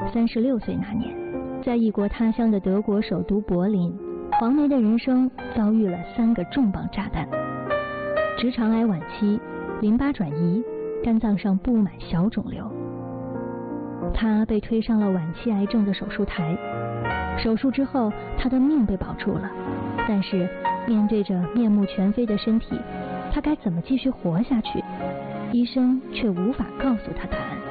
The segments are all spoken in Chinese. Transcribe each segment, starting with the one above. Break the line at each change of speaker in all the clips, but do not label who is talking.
36岁那年，在异国他乡的德国首都柏林，黄梅的人生遭遇了3个重磅炸弹：直肠癌晚期、淋巴转移、肝脏上布满小肿瘤。她被推上了晚期癌症的手术台，手术之后，她的命被保住了。但是面对着面目全非的身体，她该怎么继续活下去？医生却无法告诉她答案。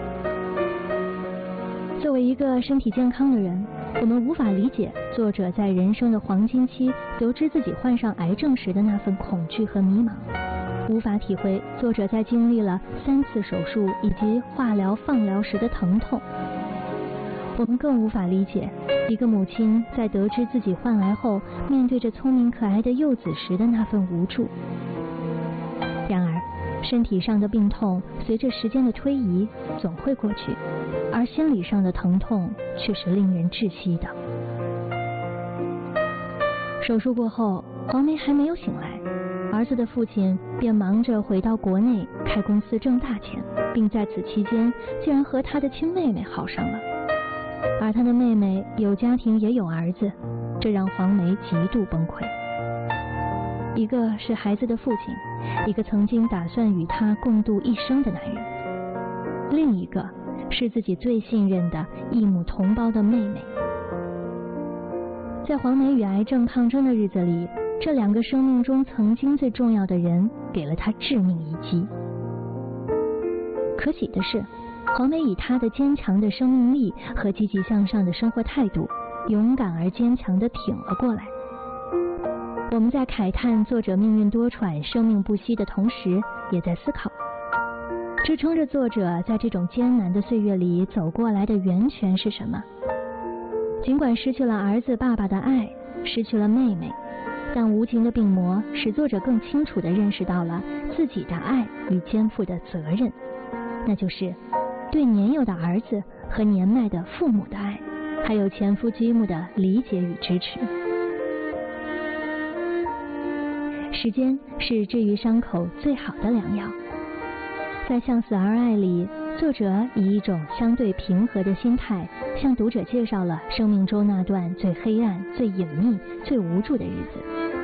作为一个身体健康的人，我们无法理解作者在人生的黄金期得知自己患上癌症时的那份恐惧和迷茫，无法体会作者在经历了3次手术以及化疗、放疗时的疼痛。我们更无法理解一个母亲在得知自己患癌后，面对着聪明可爱的幼子时的那份无助。然而，身体上的病痛随着时间的推移总会过去，而心理上的疼痛却是令人窒息的。手术过后，黄梅还没有醒来，儿子的父亲便忙着回到国内开公司挣大钱，并在此期间竟然和他的亲妹妹好上了。而他的妹妹有家庭也有儿子，这让黄梅极度崩溃。一个是孩子的父亲，一个曾经打算与他共度一生的男人，另一个是自己最信任的异母同胞的妹妹。在黄梅与癌症抗争的日子里，这2个生命中曾经最重要的人给了她致命一击。可喜的是，黄梅以她的坚强的生命力和积极向上的生活态度，勇敢而坚强地挺了过来。我们在慨叹作者命运多舛、生命不息的同时，也在思考，支撑着作者在这种艰难的岁月里走过来的源泉是什么？尽管失去了儿子爸爸的爱，失去了妹妹，但无情的病魔使作者更清楚地认识到了自己的爱与肩负的责任，那就是对年幼的儿子和年迈的父母的爱，还有前夫吉姆的理解与支持。时间是治愈伤口最好的良药。在向死而爱里，作者以一种相对平和的心态，向读者介绍了生命中那段最黑暗、最隐秘、最无助的日子。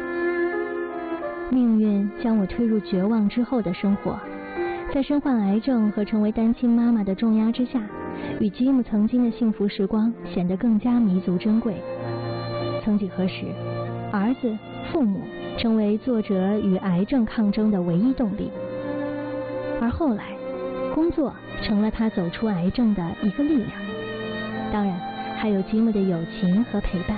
命运将我推入绝望之后的生活，在身患癌症和成为单亲妈妈的重压之下，与吉姆曾经的幸福时光显得更加弥足珍贵。曾几何时，儿子、父母成为作者与癌症抗争的唯一动力，而后来，工作成了他走出癌症的一个力量。当然，还有吉姆的友情和陪伴。